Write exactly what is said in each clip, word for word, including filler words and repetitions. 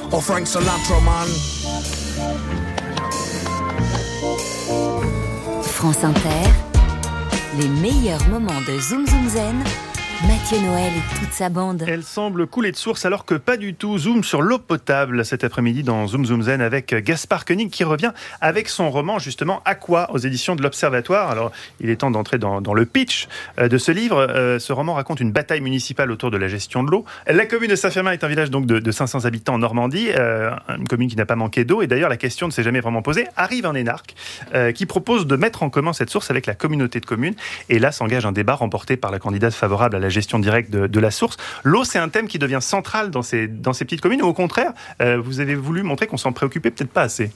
or Frank Sinatra, man. France Inter, les meilleurs moments de Zoom Zoom Zen, Mathieu Noël et toute sa bande. Elle semble couler de source alors que pas du tout. Zoom sur l'eau potable cet après-midi dans Zoom Zoom Zen avec Gaspard Koenig qui revient avec son roman justement Aqua aux éditions de l'Observatoire. Alors il est temps d'entrer dans, dans le pitch de ce livre. Euh, ce roman raconte une bataille municipale autour de la gestion de l'eau. La commune de Saint-Firmin est un village donc de, de cinq cents habitants en Normandie, euh, une commune qui n'a pas manqué d'eau et d'ailleurs la question ne s'est jamais vraiment posée. Arrive un énarque euh, qui propose de mettre en commun cette source avec la communauté de communes et là s'engage un débat remporté par la candidate favorable à la gestion directe de, de la source. L'eau, c'est un thème qui devient central dans ces, dans ces petites communes ou au contraire, euh, vous avez voulu montrer qu'on s'en préoccupait peut-être pas assez?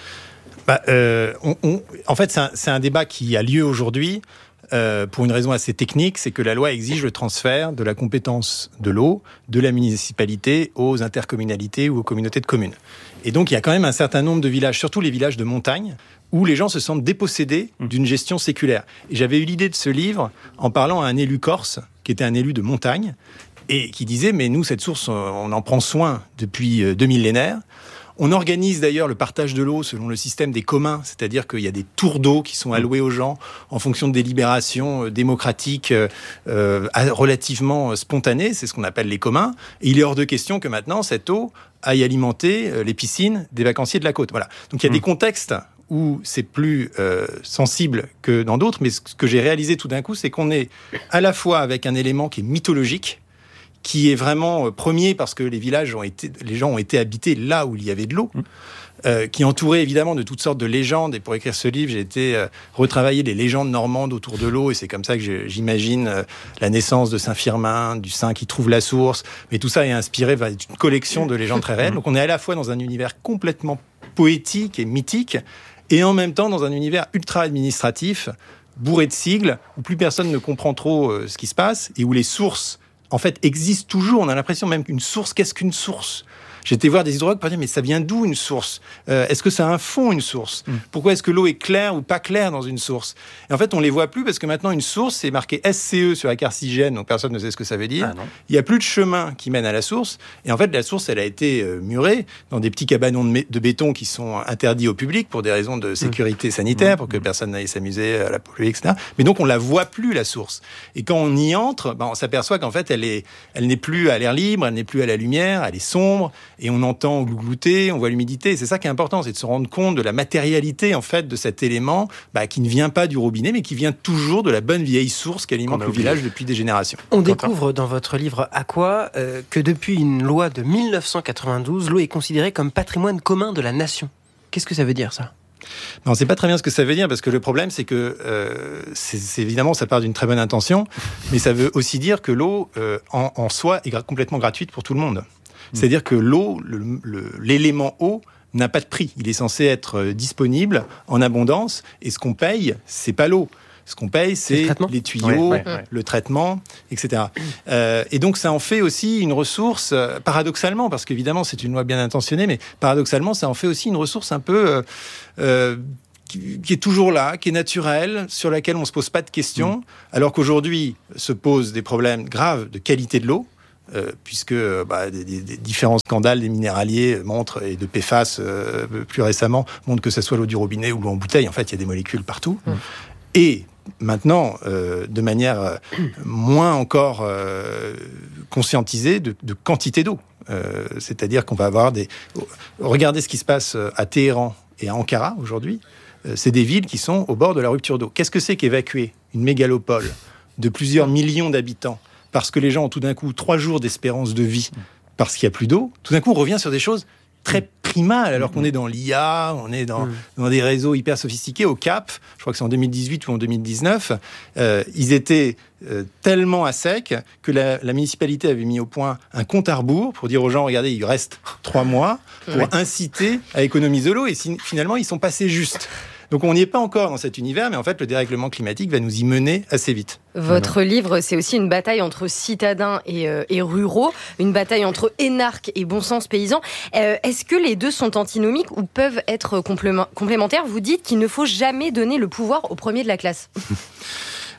bah, euh, on, on, En fait, c'est un, c'est un débat qui a lieu aujourd'hui euh, pour une raison assez technique, c'est que la loi exige le transfert de la compétence de l'eau de la municipalité aux intercommunalités ou aux communautés de communes. Et donc, il y a quand même un certain nombre de villages, surtout les villages de montagne, où les gens se sentent dépossédés d'une gestion séculaire. Et j'avais eu l'idée de ce livre en parlant à un élu corse, qui était un élu de montagne, et qui disait, mais nous, cette source, on en prend soin depuis deux millénaires. On organise d'ailleurs le partage de l'eau selon le système des communs, c'est-à-dire qu'il y a des tours d'eau qui sont alloués aux gens en fonction de délibérations démocratiques euh, relativement spontanées, c'est ce qu'on appelle les communs. Et il est hors de question que maintenant, cette eau aille alimenter les piscines des vacanciers de la côte. Voilà. Donc il y a mmh. des contextes où c'est plus euh, sensible que dans d'autres, mais ce que j'ai réalisé tout d'un coup, c'est qu'on est à la fois avec un élément qui est mythologique, qui est vraiment premier parce que les villages ont été, les gens ont été habités là où il y avait de l'eau, mmh. euh, qui est entouré évidemment de toutes sortes de légendes. Et pour écrire ce livre, j'ai été euh, retravailler les légendes normandes autour de l'eau, et c'est comme ça que je, j'imagine euh, la naissance de Saint-Firmin, du saint qui trouve la source. Mais tout ça est inspiré bah, d'une collection de légendes très réelles. Donc on est à la fois dans un univers complètement poétique et mythique, et en même temps dans un univers ultra administratif, bourré de sigles, où plus personne ne comprend trop euh, ce qui se passe, et où les sources en fait, existe toujours. On a l'impression même qu'une source, qu'est-ce qu'une source ? J'étais voir des hydrologues pour dire, mais ça vient d'où une source ? euh, Est-ce que ça a un fond, une source ? mmh. Pourquoi est-ce que l'eau est claire ou pas claire dans une source ? Et en fait, on les voit plus parce que maintenant, une source, c'est marqué S C E sur la carte SIGEN, donc personne ne sait ce que ça veut dire. Ah, il n'y a plus de chemin qui mène à la source. Et en fait, la source, elle a été euh, murée dans des petits cabanons de, mé- de béton qui sont interdits au public pour des raisons de sécurité mmh. sanitaire, pour que personne n'aille s'amuser à la polluer, et cetera. Mais donc, on la voit plus, la source. Et quand on y entre, ben, on s'aperçoit qu'en fait, elle est, elle n'est plus à l'air libre, elle n'est plus à la lumière, elle est sombre, et on entend glouter, on voit l'humidité. Et c'est ça qui est important, c'est de se rendre compte de la matérialité en fait de cet élément bah, qui ne vient pas du robinet, mais qui vient toujours de la bonne vieille source qui alimente le village depuis des générations. On découvre dans votre livre Aqua euh, que depuis une loi de dix-neuf cent quatre-vingt-douze, l'eau est considérée comme patrimoine commun de la nation. Qu'est-ce que ça veut dire ça ? Non, on ne sait pas très bien ce que ça veut dire, parce que le problème, c'est que euh, c'est, c'est évidemment, ça part d'une très bonne intention, mais ça veut aussi dire que l'eau, euh, en, en soi, est gra- complètement gratuite pour tout le monde. C'est-à-dire que l'eau, le, le, l'élément eau, n'a pas de prix. Il est censé être disponible en abondance, et ce qu'on paye, c'est pas l'eau. Ce qu'on paye, c'est les tuyaux, ouais, ouais, ouais. le traitement, et cetera. Euh, et donc, ça en fait aussi une ressource, euh, paradoxalement, parce qu'évidemment, c'est une loi bien intentionnée, mais paradoxalement, ça en fait aussi une ressource un peu... Euh, euh, qui, qui est toujours là, qui est naturelle, sur laquelle on ne se pose pas de questions, mmh. alors qu'aujourd'hui se posent des problèmes graves de qualité de l'eau, Euh, puisque bah, des, des, des différents scandales des minéraliers montrent, et de P F A S euh, plus récemment, montrent que ce soit l'eau du robinet ou l'eau en bouteille, en fait, il y a des molécules partout. Mmh. Et maintenant, euh, de manière euh, moins encore euh, conscientisée, de, de quantité d'eau. Euh, c'est-à-dire qu'on va avoir des... Regardez ce qui se passe à Téhéran et à Ankara, aujourd'hui. Euh, c'est des villes qui sont au bord de la rupture d'eau. Qu'est-ce que c'est qu'évacuer une mégalopole de plusieurs millions d'habitants parce que les gens ont tout d'un coup trois jours d'espérance de vie, parce qu'il n'y a plus d'eau, tout d'un coup, on revient sur des choses très primales, alors qu'on est dans l'I A, on est dans, dans des réseaux hyper sophistiqués. Au Cap, je crois que c'est en deux mille dix-huit ou en deux mille dix-neuf, euh, ils étaient euh, tellement à sec que la, la municipalité avait mis au point un compte à rebours pour dire aux gens, regardez, il reste trois mois, pour oui. inciter à économiser l'eau, et si, finalement, ils sont passés justes. Donc on n'y est pas encore dans cet univers, mais en fait le dérèglement climatique va nous y mener assez vite. Votre non. livre, c'est aussi une bataille entre citadins et, euh, et ruraux, une bataille entre énarques et bon sens paysans. Euh, est-ce que les deux sont antinomiques ou peuvent être complémentaires ? Vous dites qu'il ne faut jamais donner le pouvoir au premier de la classe.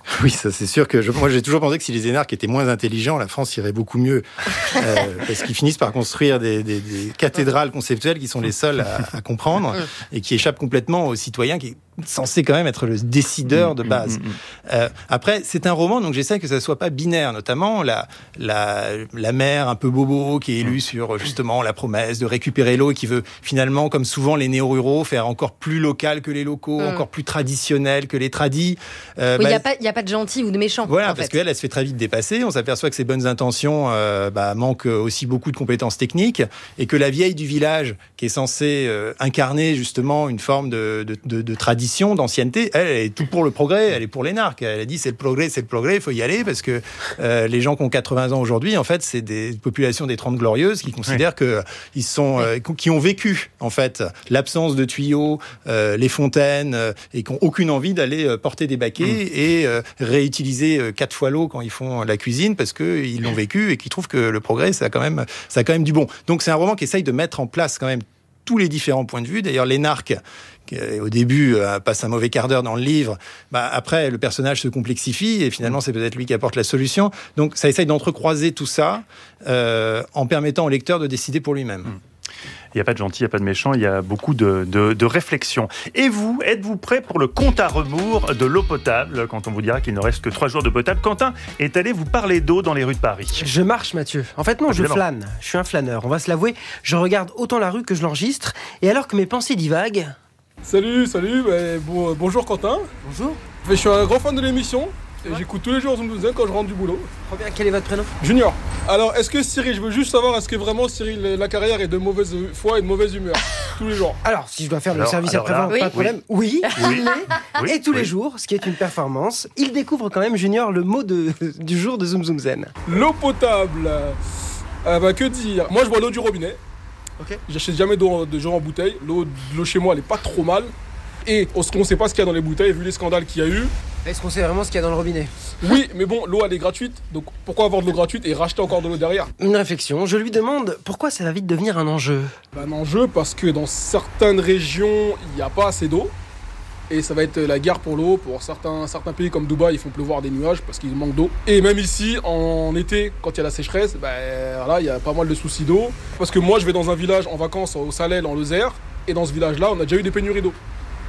Oui, ça c'est sûr que je, moi j'ai toujours pensé que si les énarques étaient moins intelligents, la France irait beaucoup mieux, euh, parce qu'ils finissent par construire des, des, des cathédrales conceptuelles qui sont les seules à, à comprendre et qui échappent complètement aux citoyens, qui est censé quand même être le décideur de base. Euh, après, c'est un roman, donc j'essaie que ça soit pas binaire, notamment la la la mère un peu bobo qui est élue sur justement la promesse de récupérer l'eau et qui veut finalement, comme souvent les néo-ruraux, faire encore plus local que les locaux, mmh. encore plus traditionnel que les tradis. Euh, oui, il bah, y a pas il y a pas de gentil ou de méchant. Voilà, en parce fait. qu'elle, elle se fait très vite dépasser. On s'aperçoit que ses bonnes intentions euh, bah, manquent aussi beaucoup de compétences techniques et que la vieille du village, qui est censée euh, incarner justement une forme de, de, de, de tradition, d'ancienneté, elle, elle est tout pour le progrès, elle est pour l'énarque. Elle a dit c'est le progrès, c'est le progrès, il faut y aller parce que euh, les gens qui ont quatre-vingts ans aujourd'hui, en fait, c'est des populations des Trente Glorieuses qui considèrent oui. que ils sont, euh, qui ont vécu en fait l'absence de tuyaux, euh, les fontaines euh, et qui n'ont aucune envie d'aller euh, porter des baquets mmh. et euh, réutiliser euh, quatre fois l'eau quand ils font la cuisine parce que ils l'ont vécu et qui trouvent que le progrès ça a quand même ça a quand même du bon. Donc c'est un roman qui essaye de mettre en place quand même tous les différents points de vue. D'ailleurs, l'énarque, qui au début euh, passe un mauvais quart d'heure dans le livre, bah, après le personnage se complexifie et finalement c'est peut-être lui qui apporte la solution. Donc ça essaye d'entrecroiser tout ça euh, en permettant au lecteur de décider pour lui-même. Mmh. Il n'y a pas de gentil, il n'y a pas de méchant, il y a beaucoup de, de, de réflexion. Et vous, êtes-vous prêt pour le compte à rebours de l'eau potable, quand on vous dira qu'il ne reste que trois jours de potable? Quentin est allé vous parler d'eau dans les rues de Paris. Je marche, Mathieu. En fait, non, Évidemment. je flâne. Je suis un flâneur, on va se l'avouer. Je regarde autant la rue que je l'enregistre. Et alors que mes pensées divaguent... Salut, salut, bah, bon, bonjour Quentin. Bonjour. Je suis un grand fan de l'émission. Et j'écoute tous les jours Zoom Zoom quand je rentre du boulot. Trop bien, quel est votre prénom? Junior. Alors, est-ce que Cyril, je veux juste savoir, est-ce que vraiment Cyril, la carrière est de mauvaise foi et de mauvaise humeur tous les jours? Alors, si je dois faire alors, le service alors après-vente, là, pas de problème. Oui, oui. oui. Et tous oui. les jours, ce qui est une performance. Il découvre quand même, Junior, le mot de, du jour de Zoom Zoom Zen. L'eau potable. Euh, bah, que dire? Moi, je bois l'eau du robinet. Ok. J'achète jamais d'eau de genre en bouteille. L'eau, l'eau chez moi, elle est pas trop mal. Et on ne sait pas ce qu'il y a dans les bouteilles, vu les scandales qu'il y a eu. Est-ce qu'on sait vraiment ce qu'il y a dans le robinet? Oui, mais bon, l'eau, elle est gratuite. Donc pourquoi avoir de l'eau gratuite et racheter encore de l'eau derrière? Une réflexion. Je lui demande pourquoi ça va vite devenir un enjeu. Ben, un enjeu parce que dans certaines régions, il n'y a pas assez d'eau. Et ça va être la guerre pour l'eau. Pour certains, certains pays comme Dubaï, ils font pleuvoir des nuages parce qu'ils manquent d'eau. Et même ici, en été, quand il y a la sécheresse, ben, voilà, il y a pas mal de soucis d'eau. Parce que moi, je vais dans un village en vacances au Salel, en Lozère. Et dans ce village-là, on a déjà eu des pénuries d'eau.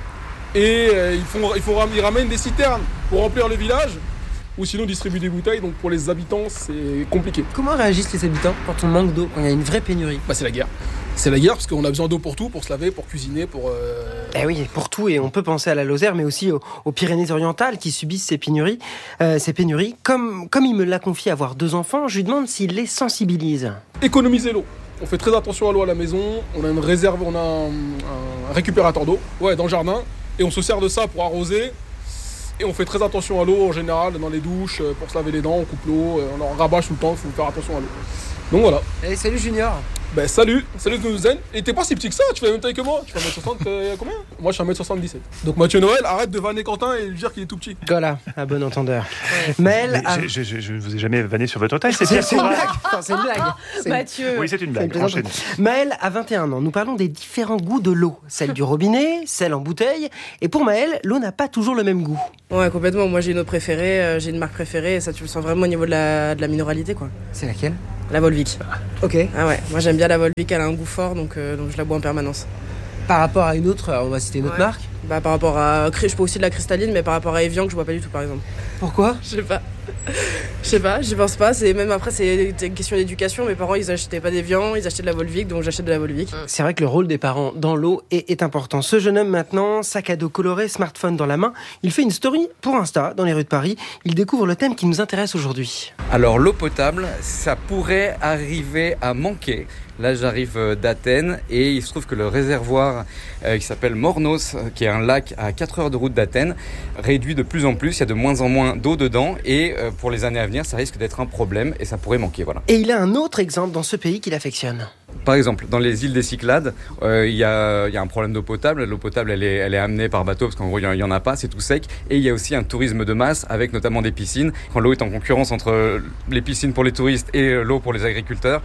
Et euh, ils, font, ils, font, ils ramènent des citernes pour remplir le village, ou sinon distribuent des bouteilles, donc pour les habitants c'est compliqué. Comment réagissent les habitants quand on manque d'eau, quand il y a une vraie pénurie? Bah c'est la guerre. C'est la guerre parce qu'on a besoin d'eau pour tout, pour se laver, pour cuisiner, pour... Euh... Eh oui, pour tout, et on peut penser à la Lozère, mais aussi aux, aux Pyrénées-Orientales qui subissent ces pénuries. Euh, ces pénuries. Comme, comme il me l'a confié avoir deux enfants, je lui demande s'il les sensibilise. Économiser l'eau. On fait très attention à l'eau à la maison, on a une réserve, on a un, un récupérateur d'eau, ouais, dans le jardin. Et on se sert de ça pour arroser. Et on fait très attention à l'eau en général, dans les douches, pour se laver les dents, on coupe l'eau, on en rabâche tout le temps, il faut faire attention à l'eau. Donc voilà. Hey, salut Junior. Ben salut, salut Zen. Et t'es pas si petit que ça, tu fais la même taille que moi. Tu fais un mètre soixante, euh, combien? Moi je suis un mètre soixante-dix-sept. Donc Mathieu Noël, arrête de vanner Quentin et lui dire qu'il est tout petit. Voilà, à bon entendeur. Maël, Mais a... je, je, je ne vous ai jamais vanné sur votre taille, c'est c'est, Pierre c'est une Courage. blague. Enfin, c'est une blague. C'est... Mathieu. Oui, c'est une C'est une blague. plaisanterie. Enchaînez. Maël a vingt et un ans. Nous parlons des différents goûts de l'eau. Celle du robinet, celle en bouteille. Et pour Maël, l'eau n'a pas toujours le même goût. Ouais, complètement. Moi, j'ai une eau préférée, euh, j'ai une marque préférée, et ça, tu le sens vraiment au niveau de la, de la minéralité, quoi. C'est laquelle? La Volvic. Ok. Ah ouais, moi j'aime bien la Volvic, elle a un goût fort, donc, euh, donc je la bois en permanence. Par rapport à une autre, on va citer une autre Ouais. marque. Bah, par rapport à... Je bois aussi de la cristalline, mais par rapport à Evian, que je bois pas du tout, par exemple. Pourquoi? Je sais pas. Je sais pas, j'y pense pas. C'est même après, c'est une question d'éducation. Mes parents, ils achetaient pas d'Evian, ils achetaient de la Volvic, donc j'achète de la Volvic. C'est vrai que le rôle des parents dans l'eau est, est important. Ce jeune homme maintenant, sac à dos coloré, smartphone dans la main, il fait une story pour Insta dans les rues de Paris. Il découvre le thème qui nous intéresse aujourd'hui. Alors l'eau potable, ça pourrait arriver à manquer. Là j'arrive d'Athènes et il se trouve que le réservoir euh, qui s'appelle Mornos, qui est un lac à quatre heures de route d'Athènes, réduit de plus en plus, il y a de moins en moins d'eau dedans et euh, pour les années à venir ça risque d'être un problème et ça pourrait manquer. Voilà. Et il a un autre exemple dans ce pays qu'il affectionne. Par exemple, dans les îles des Cyclades, euh, il y a, il y a un problème d'eau potable. L'eau potable, elle est, elle est amenée par bateau parce qu'en gros, il n'y en a pas, c'est tout sec. Et il y a aussi un tourisme de masse avec notamment des piscines. Quand l'eau est en concurrence entre les piscines pour les touristes et l'eau pour les agriculteurs,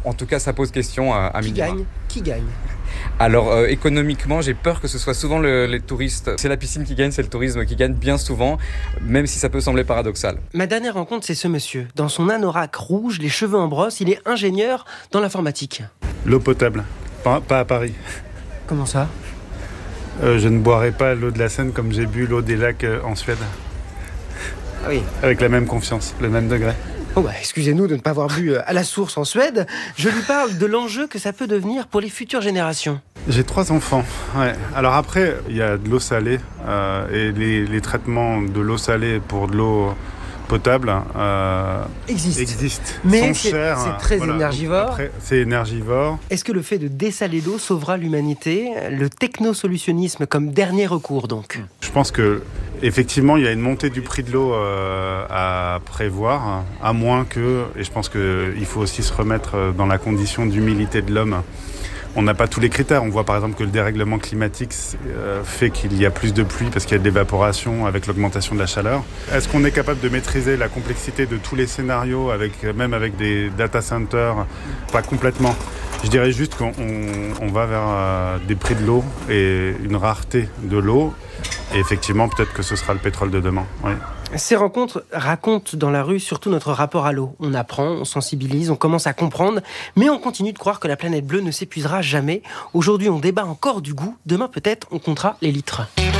En tout cas, ça pose question à, à Qui minima. gagne Qui gagne Alors, euh, économiquement, j'ai peur que ce soit souvent le, les touristes. C'est la piscine qui gagne, c'est le tourisme qui gagne bien souvent, même si ça peut sembler paradoxal. Ma dernière rencontre, c'est ce monsieur. Dans son anorak rouge, les cheveux en brosse, il est ingénieur dans l'informatique. L'eau potable, pas, pas à Paris. Comment ça ? Euh, je ne boirai pas l'eau de la Seine comme j'ai bu l'eau des lacs euh, en Suède. Ah oui. Avec la même confiance, le même degré. Oh bah, excusez-nous de ne pas avoir bu à la source en Suède. Je lui parle de l'enjeu que ça peut devenir pour les futures générations. J'ai trois enfants. Ouais. Alors après, il y a de l'eau salée euh, et les, les traitements de l'eau salée pour de l'eau potable euh, Existe. existent. Mais sont c'est, chers. c'est très Voilà. énergivore. Après, c'est énergivore. Est-ce que le fait de dessaler l'eau sauvera l'humanité ? Le technosolutionnisme comme dernier recours, donc. Je pense que effectivement, il y a une montée du prix de l'eau euh, à prévoir, à moins que, et je pense qu'il faut aussi se remettre dans la condition d'humilité de l'homme. On n'a pas tous les critères. On voit par exemple que le dérèglement climatique euh, fait qu'il y a plus de pluie parce qu'il y a de l'évaporation avec l'augmentation de la chaleur. Est-ce qu'on est capable de maîtriser la complexité de tous les scénarios, avec, même avec des data centers ? Pas complètement. Je dirais juste qu'on on, on va vers euh, des prix de l'eau et une rareté de l'eau. Et effectivement, peut-être que ce sera le pétrole de demain. Oui. Ces rencontres racontent dans la rue surtout notre rapport à l'eau. On apprend, on sensibilise, on commence à comprendre, mais on continue de croire que la planète bleue ne s'épuisera jamais. Aujourd'hui, on débat encore du goût. Demain, peut-être, on comptera les litres.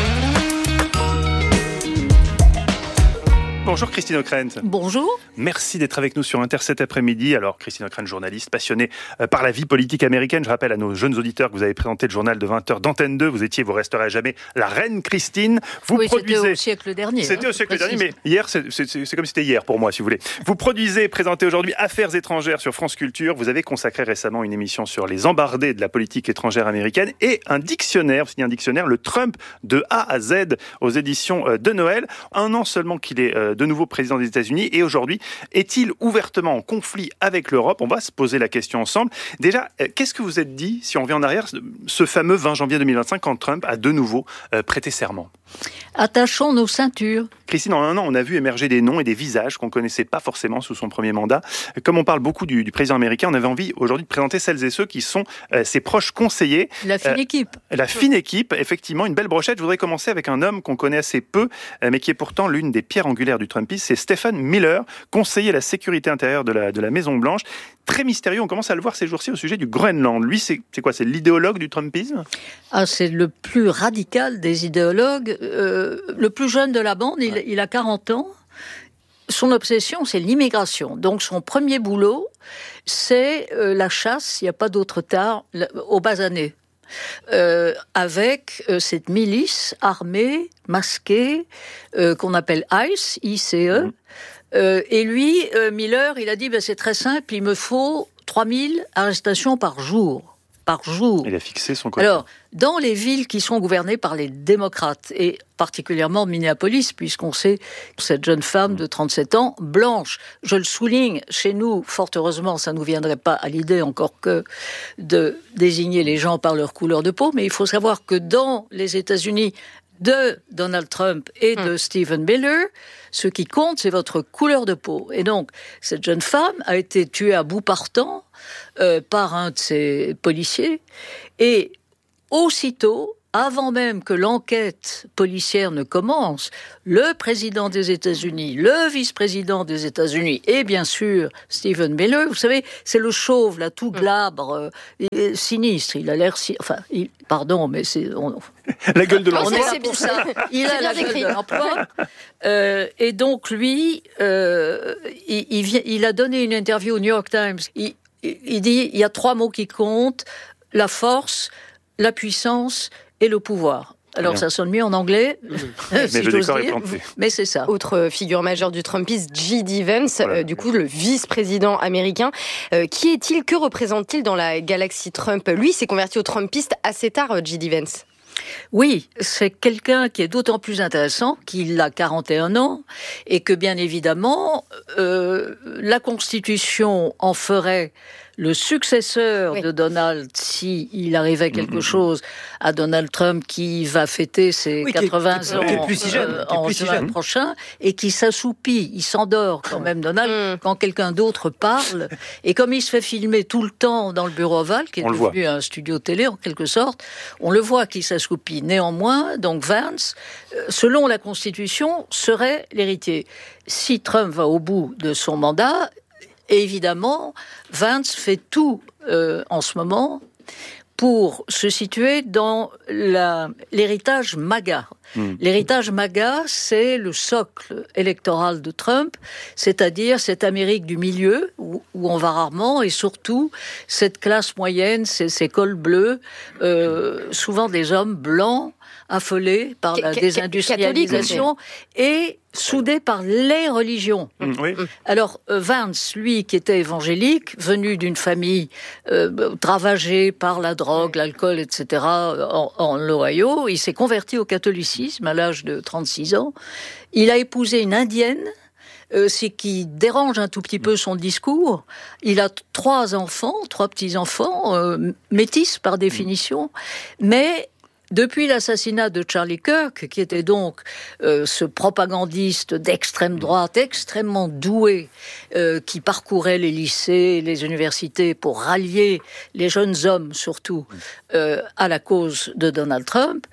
Bonjour Christine Ockrent. Bonjour. Merci d'être avec nous sur Inter cet après-midi. Alors Christine Ockrent, journaliste passionnée par la vie politique américaine. Je rappelle à nos jeunes auditeurs que vous avez présenté le journal de vingt heures d'Antenne deux. Vous étiez, vous resterez à jamais la reine Christine. Vous oui, produisez... c'était au siècle dernier. C'était hein, au siècle précise. dernier, mais hier, c'est, c'est, c'est comme si c'était hier pour moi, si vous voulez. Vous produisez, présentez aujourd'hui Affaires étrangères sur France Culture. Vous avez consacré récemment une émission sur les embardés de la politique étrangère américaine et un dictionnaire, vous signez un dictionnaire, le Trump de A à Z aux éditions de Noël. Un an seulement qu'il est de nouveau président des États-Unis et aujourd'hui, est-il ouvertement en conflit avec l'Europe ? On va se poser la question ensemble. Déjà, qu'est-ce que vous êtes dit, si on revient en arrière, ce fameux vingt janvier deux mille vingt-cinq, quand Trump a de nouveau euh, prêté serment ? Attachons nos ceintures. Christine, en un an, on a vu émerger des noms et des visages qu'on ne connaissait pas forcément sous son premier mandat. Comme on parle beaucoup du, du président américain, on avait envie aujourd'hui de présenter celles et ceux qui sont euh, ses proches conseillers. La fine euh, équipe. La fine équipe, effectivement, une belle brochette. Je voudrais commencer avec un homme qu'on connaît assez peu, euh, mais qui est pourtant l'une des pierres angulaires du Trumpisme. C'est Stephen Miller, conseiller à la sécurité intérieure de la, de la Maison-Blanche. Très mystérieux, on commence à le voir ces jours-ci au sujet du Groenland. Lui, c'est, c'est quoi ? C'est l'idéologue du Trumpisme ? Ah, c'est le plus radical des idéologues. Euh, le plus jeune de la bande, il, ouais. il a quarante ans. Son obsession, c'est l'immigration. Donc, son premier boulot, c'est euh, la chasse, il n'y a pas d'autre terme, aux basanés. Euh, avec euh, cette milice armée, masquée, euh, qu'on appelle ICE, I C E. Mmh. Euh, et lui, euh, Miller, il a dit, ben, c'est très simple, il me faut trois mille arrestations par jour. Par jour. Il a fixé son quota. Alors, dans les villes qui sont gouvernées par les démocrates, et particulièrement Minneapolis, puisqu'on sait que cette jeune femme de trente-sept ans, blanche, je le souligne, chez nous, fort heureusement, ça ne nous viendrait pas à l'idée encore que de désigner les gens par leur couleur de peau, mais il faut savoir que dans les États-Unis, de Donald Trump et de mmh. Stephen Miller, ce qui compte, c'est votre couleur de peau. Et donc, cette jeune femme a été tuée à bout portant euh, par un de ses policiers. Et aussitôt, avant même que l'enquête policière ne commence, le président des États-Unis, le vice-président des États-Unis et bien sûr Stephen Miller, vous savez, c'est le chauve là, tout glabre, euh, sinistre. Il a l'air, si... enfin, il... pardon, mais c'est on... la gueule de l'emploi. On est là pour ça. Il a la gueule de l'emploi. Euh, et donc lui, euh, il, il, vient, il a donné une interview au New York Times. Il, il dit, il y a trois mots qui comptent: la force, la puissance et le pouvoir. Alors Bien. Ça sonne mieux en anglais, mais si le j'ose décor dire, est planté. Mais c'est ça. Autre figure majeure du Trumpisme, J D Vance, voilà. euh, du coup le vice-président américain. Euh, qui est-il ? Que représente-t-il dans la galaxie Trump ? Lui, s'est converti au Trumpiste assez tard, J D Vance. Oui, c'est quelqu'un qui est d'autant plus intéressant qu'il a quarante et un ans et que bien évidemment, euh, la Constitution en ferait le successeur oui. de Donald, si il arrivait quelque mmh. chose à Donald Trump, qui va fêter ses oui, quatre-vingts qui est, ans qui est plus si jeune, euh, en juin si prochain, et qui s'assoupit, il s'endort quand même, Donald, mmh. quand quelqu'un d'autre parle. Et comme il se fait filmer tout le temps dans le bureau ovale, qui est devenu un studio télé en quelque sorte, on le voit qu'il s'assoupit. Néanmoins, donc Vance, selon la Constitution, serait l'héritier. Si Trump va au bout de son mandat, évidemment, Vance fait tout euh, en ce moment pour se situer dans la, l'héritage MAGA. Mmh. L'héritage MAGA, c'est le socle électoral de Trump, c'est-à-dire cette Amérique du milieu, où, où on va rarement, et surtout cette classe moyenne, ces, ces cols bleus, euh, souvent des hommes blancs, affolés par la désindustrialisation, et soudés par les religions. Mmh, oui. Alors, Vance, lui, qui était évangélique, venu d'une famille euh, ravagée par la drogue, l'alcool, et cetera, en, en Ohio, il s'est converti au catholicisme à l'âge de trente-six ans. Il a épousé une indienne, euh, ce qui dérange un tout petit peu son discours. Il a trois enfants, trois petits-enfants, euh, métis par définition, mais depuis l'assassinat de Charlie Kirk, qui était donc euh, ce propagandiste d'extrême droite, extrêmement doué, euh, qui parcourait les lycées, les universités pour rallier les jeunes hommes, surtout, euh, à la cause de Donald Trump,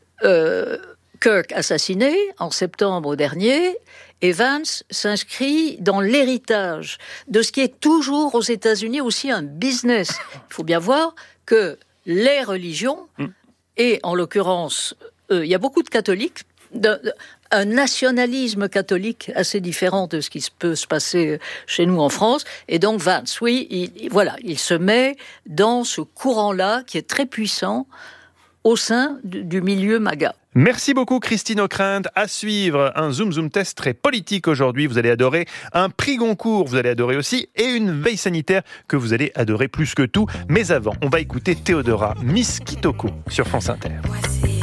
euh, Kirk assassiné en septembre dernier, et Vance s'inscrit dans l'héritage de ce qui est toujours aux États-Unis aussi un business. Il faut bien voir que les religions... Mm. Et en l'occurrence, euh, il y a beaucoup de catholiques, de, de, un nationalisme catholique assez différent de ce qui peut se passer chez nous en France. Et donc Vance, oui, il, voilà, il se met dans ce courant-là qui est très puissant au sein du, du milieu MAGA. Merci beaucoup Christine Ockrent. À suivre, un Zoom Zoom test très politique aujourd'hui. Vous allez adorer un prix Goncourt, vous allez adorer aussi, et une veille sanitaire que vous allez adorer plus que tout. Mais avant, on va écouter Théodora, Miss Kitoko sur France Inter.